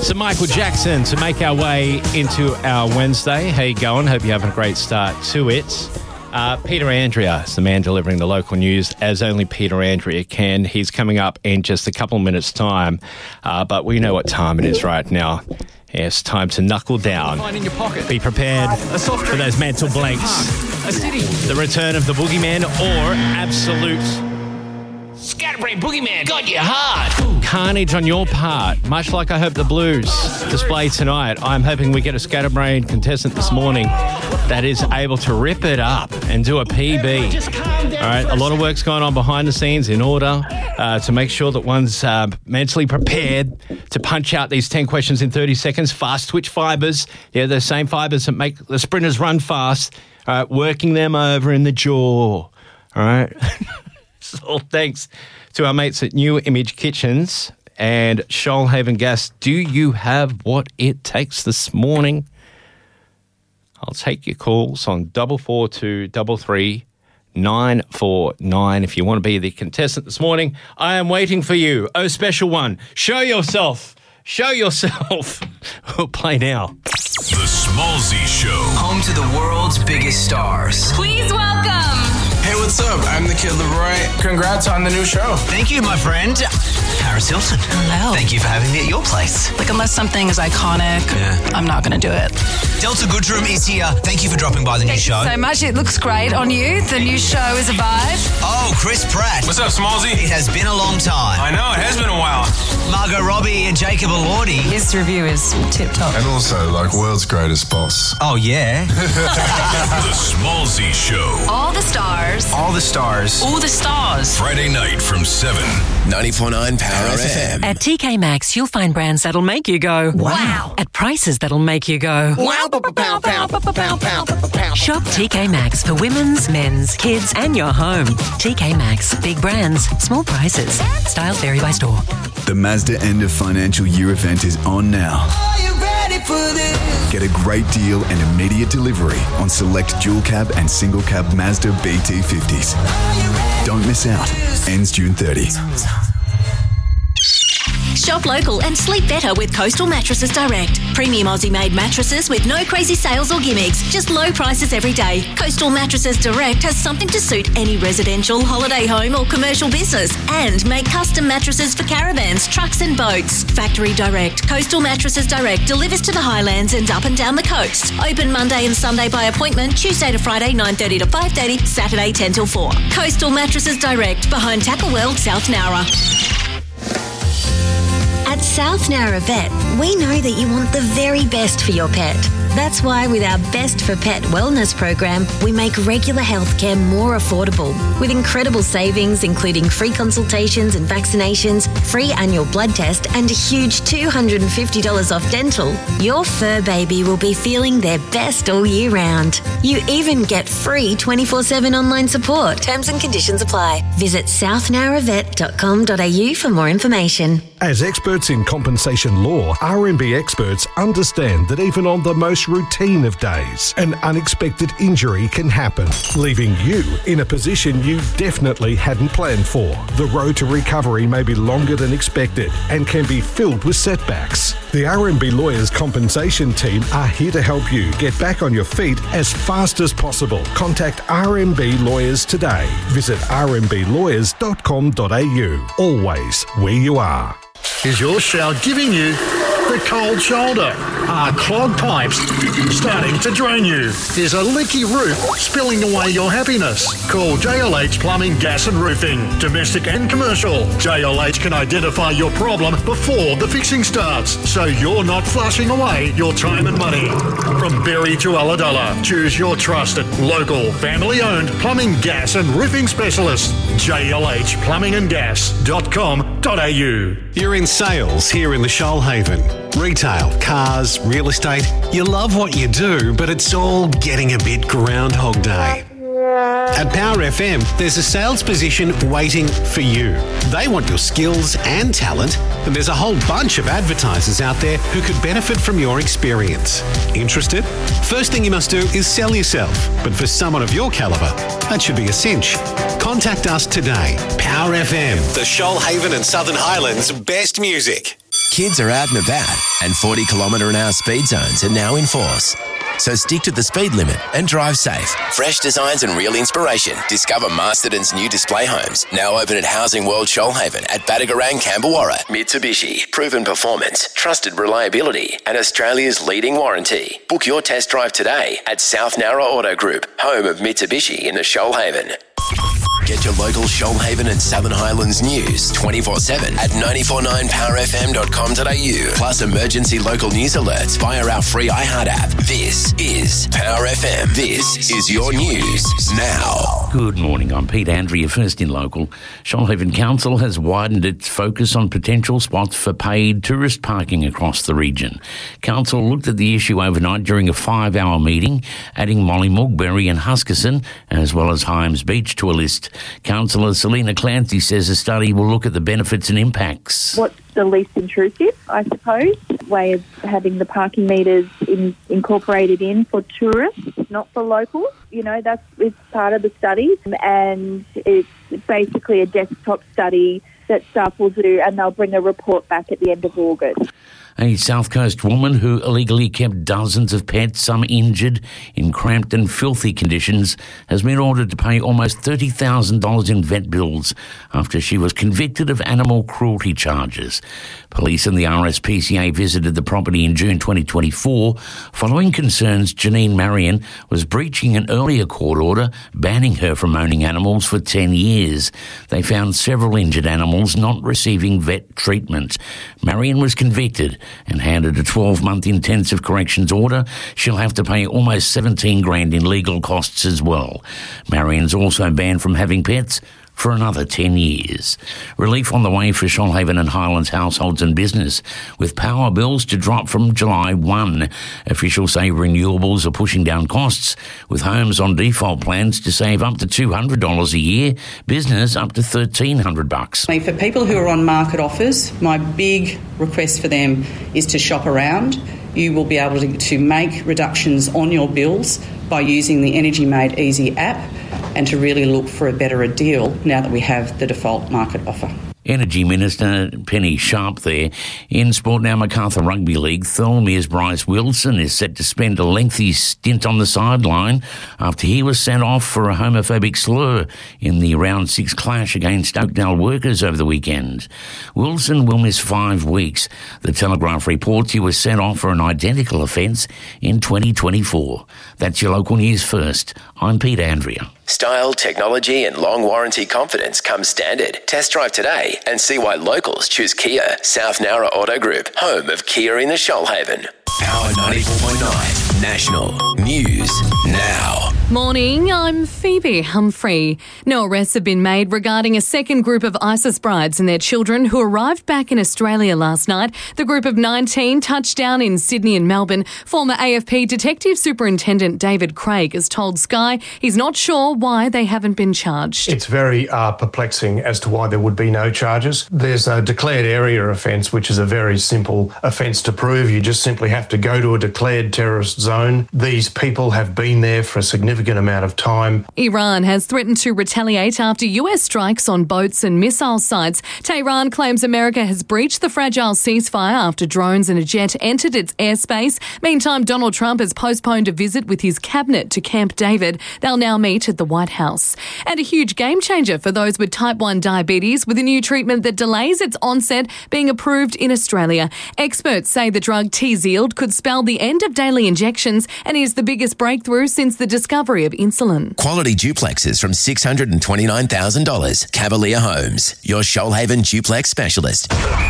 So Michael Jackson to make our way into our Wednesday. How you going? Hope you're having a great start to it. Peter Andrea is the man delivering the local news as only Peter Andrea can. He's coming up in just a couple of minutes' time, but we know what time it is right now. Yes, time to knuckle down. Find in your pocket. Be prepared for those mental blanks. A city. The return of the boogeyman or absolute scatterbrain boogeyman got you hard. Carnage on your part, much like I hope the Blues display tonight. I'm hoping we get a scatterbrain contestant this morning that is able to rip it up and do a PB. All right, a lot of work's going on behind the scenes in order to make sure that one's mentally prepared to punch out these 10 questions in 30 seconds. Fast twitch fibers, yeah, the same fibers that make the sprinters run fast. All right, working them over in the jaw. All right. So thanks to our mates at New Image Kitchens and Shoalhaven Gas. Do you have what it takes this morning? I'll take your calls on 442 33 949 if you want to be the contestant this morning. I am waiting for you. Oh, special one. Show yourself. Show yourself. We'll play now. The Smallzy Show. Home to the world's biggest stars. Please welcome. Hey, what's up? I'm the Kid LAROI. Congrats on the new show. Thank you, my friend. Paris Hilton. Hello. Thank you for having me at your place. Like, unless something is iconic, I'm not going to do it. Delta Goodrum is here. Thank you for dropping by the new show. So much. It looks great on you. The new show is a vibe. Oh, Chris Pratt. What's up, Smallzy? It has been a long time. I know, it has been a while. Margot Robbie and Jacob Elordi. His review is tip-top. And also, like, world's greatest boss. Oh, yeah. The Smallzy Show. All the stars. All the stars. All the stars. Friday night from 7. 94.9 Power FM. At TK Maxx, you'll find brands that'll make you go, wow. At prices that'll make you go, wow. Shop TK Maxx for women's, men's, kids, and your home. TK Maxx. Big brands, small prices. Styles vary by store. The Mazda end of financial year event is on now. Are you ready for this? Get a great deal and immediate delivery on select dual cab and single cab Mazda BT50s. Don't miss out. Ends June 30. Shop local and sleep better with Coastal Mattresses Direct. Premium Aussie-made mattresses with no crazy sales or gimmicks, just low prices every day. Coastal Mattresses Direct has something to suit any residential, holiday home or commercial business and make custom mattresses for caravans, trucks and boats. Factory Direct. Coastal Mattresses Direct delivers to the Highlands and up and down the coast. Open Monday and Sunday by appointment, Tuesday to Friday 9:30 to 5:30, Saturday 10 till 4. Coastal Mattresses Direct behind Tackle World, South Nowra. At South Nowra Vet, we know that you want the very best for your pet. That's why with our Best for Pet wellness program, we make regular healthcare more affordable. With incredible savings, including free consultations and vaccinations, free annual blood test, and a huge $250 off dental, your fur baby will be feeling their best all year round. You even get free 24/7 online support. Terms and conditions apply. Visit southnowravet.com.au for more information. As experts in compensation law, RMB experts understand that even on the most routine of days, an unexpected injury can happen, leaving you in a position you definitely hadn't planned for. The road to recovery may be longer than expected and can be filled with setbacks. The RMB Lawyers Compensation Team are here to help you get back on your feet as fast as possible. Contact RMB Lawyers today. Visit rmblawyers.com.au. Always where you are. Is your shower giving you the cold shoulder? Are clogged pipes starting to drain you? Is a leaky roof spilling away your happiness? Call JLH Plumbing, Gas and Roofing. Domestic and commercial. JLH can identify your problem before the fixing starts, so you're not flushing away your time and money. From Berry to Ulladulla, choose your trusted, local, family-owned plumbing, gas and roofing specialist. JLHplumbingandgas.com.au. You're in sales here in the Shoalhaven. Retail, cars, real estate. You love what you do, but it's all getting a bit Groundhog Day. At Power FM, there's a sales position waiting for you. They want your skills and talent, and there's a whole bunch of advertisers out there who could benefit from your experience. Interested? First thing you must do is sell yourself, but for someone of your calibre, that should be a cinch. Contact us today. Power FM, the Shoalhaven and Southern Highlands' best music. Kids are out and about, and 40 km/h speed zones are now in force. So stick to the speed limit and drive safe. Fresh designs and real inspiration. Discover Masterton's new display homes. Now open at Housing World Shoalhaven at Badagarang, Camberwarra. Mitsubishi. Proven performance, trusted reliability, and Australia's leading warranty. Book your test drive today at South Nowra Auto Group, home of Mitsubishi in the Shoalhaven. Get your local Shoalhaven and Southern Highlands news 24/7 at 949powerfm.com.au. Plus emergency local news alerts via our free iHeart app. This is Power FM. This is your news now. Good morning, I'm Pete Andrea, first in local. Shoalhaven Council has widened its focus on potential spots for paid tourist parking across the region. Council looked at the issue overnight during a 5-hour meeting, adding Mollymook, Berry and Huskisson, as well as Hymes Beach to a list. Councillor Selina Clancy says the study will look at the benefits and impacts. What's the least intrusive, I suppose, way of having the parking meters incorporated in for tourists, not for locals. You know, it's part of the study, and it's basically a desktop study that staff will do, and they'll bring a report back at the end of August. A South Coast woman who illegally kept dozens of pets, some injured, in cramped and filthy conditions, has been ordered to pay almost $30,000 in vet bills after she was convicted of animal cruelty charges. Police and the RSPCA visited the property in June 2024 following concerns Janine Marion was breaching an earlier court order banning her from owning animals for 10 years. They found several injured animals not receiving vet treatment. Marion was convicted and handed a 12-month intensive corrections order. She'll have to pay almost $17,000 in legal costs as well. Marion's also banned from having pets for another 10 years. Relief on the way for Shoalhaven and Highlands households and business, with power bills to drop from July 1. Officials say renewables are pushing down costs, with homes on default plans to save up to $200 a year, business up to $1,300. For people who are on market offers, my big request for them is to shop around. You will be able to make reductions on your bills by using the Energy Made Easy app, and to really look for a better deal now that we have the default market offer. Energy Minister Penny Sharp there. In sport now, Macarthur Rugby League, Thirlmere's Bryce Wilson is set to spend a lengthy stint on the sideline after he was sent off for a homophobic slur in the round 6 clash against Oakdale Workers over the weekend. Wilson will miss 5 weeks. The Telegraph reports he was sent off for an identical offence in 2024. That's your local news first. I'm Pete Andrea. Style, technology and long warranty confidence come standard. Test drive today and see why locals choose Kia. South Nowra Auto Group, home of Kia in the Shoalhaven. Power 94.9 National News Now. Morning, I'm Phoebe Humphrey. No arrests have been made regarding a second group of ISIS brides and their children who arrived back in Australia last night. The group of 19 touched down in Sydney and Melbourne. Former AFP Detective Superintendent David Craig has told Sky he's not sure why they haven't been charged. It's very perplexing as to why there would be no charges. There's a declared area offence, which is a very simple offence to prove. You just simply have to go to a declared terrorist zone. These people have been there for a significant amount of time. Iran has threatened to retaliate after US strikes on boats and missile sites. Tehran claims America has breached the fragile ceasefire after drones and a jet entered its airspace. Meantime, Donald Trump has postponed a visit with his cabinet to Camp David. They'll now meet at the White House. And a huge game changer for those with type 1 diabetes, with a new treatment that delays its onset being approved in Australia. Experts say the drug Tzield could spell the end of daily injections and is the biggest breakthrough since the discovery of insulin. Quality duplexes from $629,000. Cavalier Homes, your Shoalhaven duplex specialist.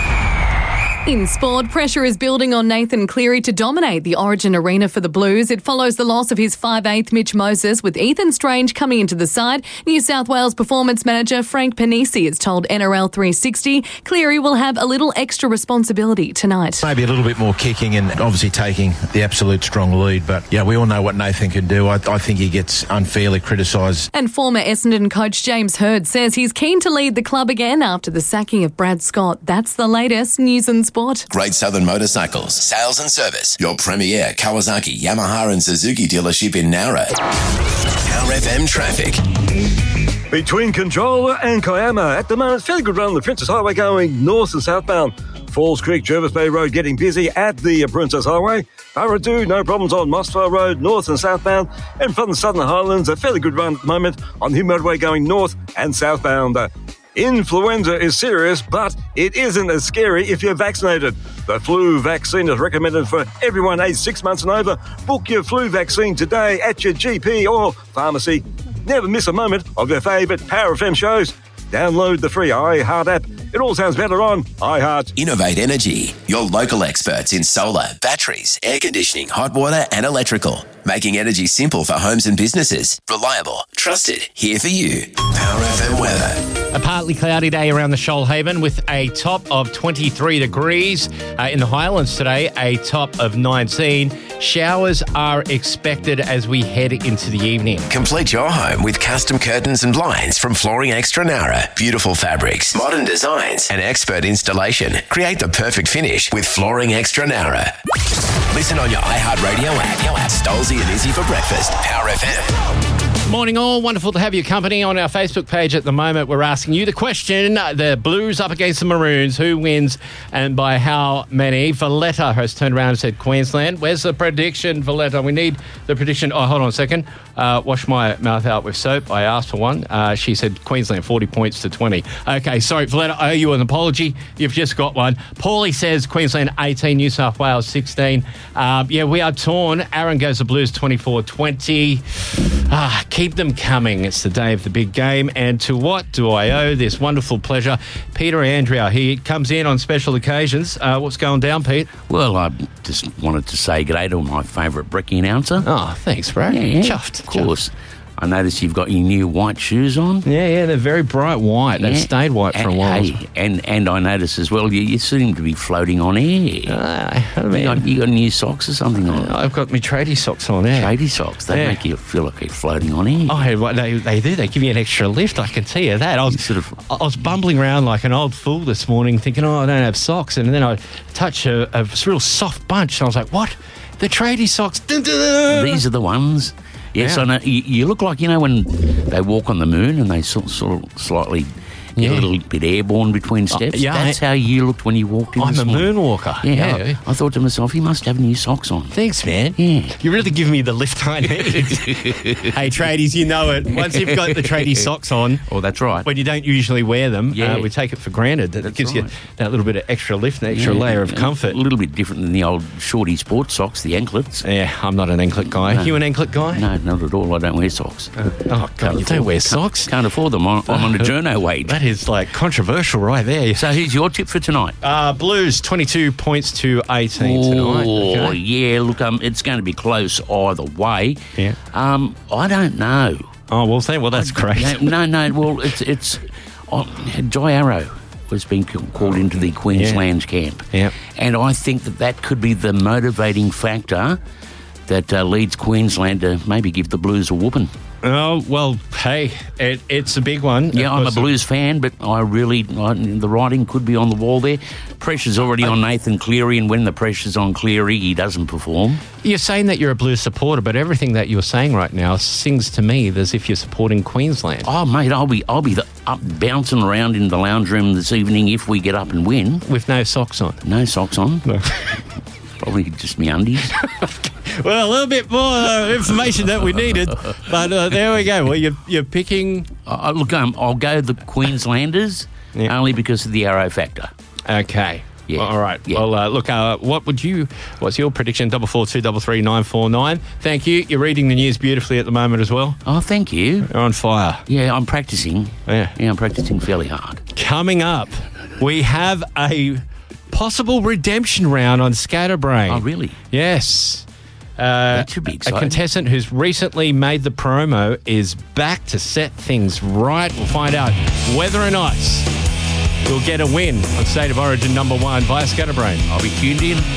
In sport, pressure is building on Nathan Cleary to dominate the Origin arena for the Blues. It follows the loss of his 5'8" Mitch Moses, with Ethan Strange coming into the side. New South Wales performance manager Frank Panisi has told NRL 360 Cleary will have a little extra responsibility tonight. Maybe a little bit more kicking and obviously taking the absolute strong lead. But, yeah, we all know what Nathan can do. I think he gets unfairly criticised. And former Essendon coach James Hird says he's keen to lead the club again after the sacking of Brad Scott. That's the latest news and sport. Great Southern Motorcycles, sales and service. Your premier Kawasaki, Yamaha and Suzuki dealership in Nowra. Power FM traffic. Between Controller and Kiama, at the moment, it's fairly good run on the Princess Highway going north and southbound. Falls Creek, Jervis Bay Road getting busy at the Princess Highway. Parratu, no problems on Mossvale Road, north and southbound. And from the Southern Highlands, a fairly good run at the moment on the motorway going north and southbound. Influenza is serious, but it isn't as scary if you're vaccinated. The flu vaccine is recommended for everyone aged 6 months and over. Book your flu vaccine today at your GP or pharmacy. Never miss a moment of your favourite Power FM shows. Download the free iHeart app. It all sounds better on iHeart. Innovate Energy, your local experts in solar, batteries, air conditioning, hot water and electrical. Making energy simple for homes and businesses. Reliable, trusted, here for you. Power FM weather. A partly cloudy day around the Shoalhaven with a top of 23 degrees. In the Highlands today, a top of 19. Showers are expected as we head into the evening. Complete your home with custom curtains and blinds from Flooring Extra Nara. Beautiful fabrics, modern designs and expert installation. Create the perfect finish with Flooring Extra Nara. Listen on your iHeartRadio app. Stolzy and Izzy for breakfast. Power FM. Morning all, wonderful to have your company. On our Facebook page at the moment, we're asking you the question, the Blues up against the Maroons, who wins and by how many? Valletta has turned around and said Queensland. Where's the prediction, Valletta? We need the prediction. Oh, hold on a second. Wash my mouth out with soap. I asked for one. She said Queensland 40 points to 20. Okay, sorry, Valletta, I owe you an apology. You've just got one. Paulie says Queensland 18, New South Wales 16. Yeah, we are torn. Aaron goes the Blues 24-20. Keep them coming. It's the day of the big game. And to what do I owe this wonderful pleasure? Peter Andrea. He comes in on special occasions. What's going down, Pete? Well, I just wanted to say good day to my favourite Brecky announcer. Oh, thanks, bro. Yeah, Chuffed. Of course. I noticed you've got your new white shoes on. Yeah, they're very bright white. They've stayed white for a while. Hey, and I noticed as well, you seem to be floating on air. You got new socks or something on? I've got my tradie socks on, yeah. Tradie socks, they make you feel like you're floating on air. Oh, well, they do. They give you an extra lift, I can tell you that. I was bumbling around like an old fool this morning thinking, I don't have socks. And then I touched a real soft bunch. And I was like, what? The tradie socks. These are the ones. Yes, I know. You look like, when they walk on the moon and they sort of slightly get a little bit airborne between steps. That's how you looked when you walked in. I'm a moonwalker. Yeah. I thought to myself, he must have new socks on. Thanks, man. Yeah. You really give me the lift I need. Hey, tradies, you know it. Once you've got the tradie socks on. Oh, that's right. When you don't usually wear them, we take it for granted. That gives you that little bit of extra lift, an extra layer of comfort. A little bit different than the old shorty sports socks, the anklets. Yeah, I'm not an anklet guy. No. You an anklet guy? No, not at all. I don't wear socks. Oh, God, you don't wear socks? Can't afford them. I'm on a journo wage. That is like controversial right there. So who's your tip for tonight? Blues 22 points to 18 tonight. Oh, yeah. Look, it's going to be close either way. Yeah. I don't know. Oh, well, that's great. No. Well, it's Jai Arrow has been called into the Queensland camp. Yeah. And I think that could be the motivating factor that leads Queensland to maybe give the Blues a whooping. Oh, well, hey, it's a big one. Yeah, I'm a Blues fan, but the writing could be on the wall there. Pressure's already on Nathan Cleary, and when the pressure's on Cleary, he doesn't perform. You're saying that you're a Blues supporter, but everything that you're saying right now sings to me as if you're supporting Queensland. Oh, mate, I'll be up bouncing around in the lounge room this evening if we get up and win. With no socks on? No socks on. No. Probably just me undies. Well, a little bit more information that we needed, but there we go. Well, you're picking... Look, I'll go the Queenslanders only because of the Arrow factor. Okay. Yeah. All right. Yeah. Well, look, what's your prediction? 442333949. Thank you. You're reading the news beautifully at the moment as well. Oh, thank you. You're on fire. Yeah, I'm practicing. Yeah, I'm practicing fairly hard. Coming up, we have a possible redemption round on Scatterbrain. Oh, really? Yes. That should be exciting. A contestant who's recently made the promo is back to set things right. We'll find out whether or not we'll get a win on State of Origin #1 via Scatterbrain. I'll be tuned in.